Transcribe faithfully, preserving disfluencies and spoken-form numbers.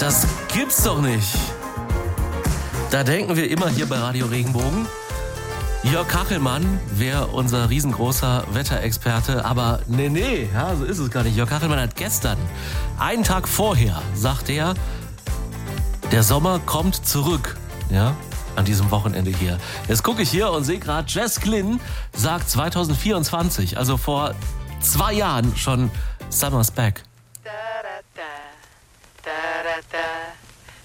Das gibt's doch nicht. Da denken wir immer hier bei Radio Regenbogen, Jörg Kachelmann wäre unser riesengroßer Wetterexperte, aber nee, nee, ja, so ist es gar nicht. Jörg Kachelmann hat gestern, einen Tag vorher, sagt er, der Sommer kommt zurück, ja, an diesem Wochenende hier. Jetzt gucke ich hier und sehe gerade, Jess Glynn sagt zwanzig vierundzwanzig, also vor zwei Jahren schon Summer's Back.